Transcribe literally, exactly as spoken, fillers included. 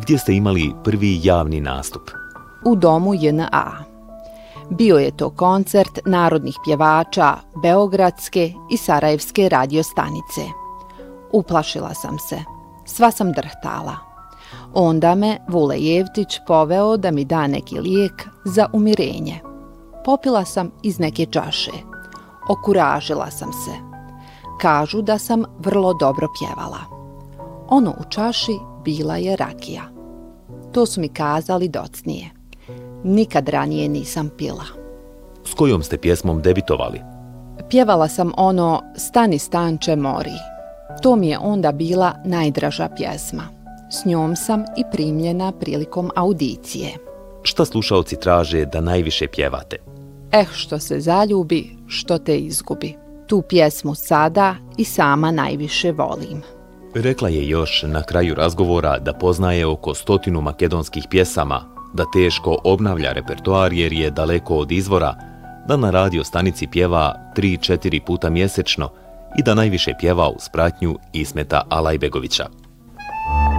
Gdje ste imali prvi javni nastup? U domu J N A. Bio je to koncert narodnih pjevača Beogradske i Sarajevske radiostanice. Uplašila sam se. Sva sam drhtala. Onda me Vule Jevtić poveo da mi da neki lijek za umirenje. Popila sam iz neke čaše. Okuražila sam se. Kažu da sam vrlo dobro pjevala. Ono u čaši bila je rakija. To su mi kazali docnije. Nikad ranije nisam pila. S kojom ste pjesmom debitovali? Pjevala sam ono Stani stanče mori. To mi je onda bila najdraža pjesma. S njom sam i primljena prilikom audicije. Šta slušaoci traže da najviše pjevate? Eh, što se zaljubi, što te izgubi. Tu pjesmu sada i sama najviše volim. Rekla je još na kraju razgovora da poznaje oko stotinu makedonskih pjesama, da teško obnavlja repertoar jer je daleko od izvora, da na radio stanici pjeva tri četiri puta mjesečno i da najviše pjeva uz pratnju Ismeta Alajbegovića.